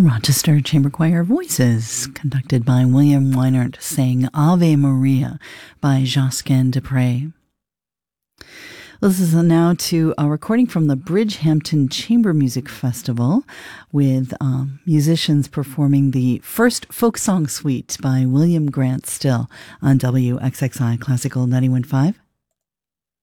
Rochester Chamber Choir Voices, conducted by William Weinert, sang Ave Maria by Josquin Desprez. This is now to a recording from the Bridgehampton Chamber Music Festival with musicians performing the first folk song suite by William Grant Still on WXXI Classical 91.5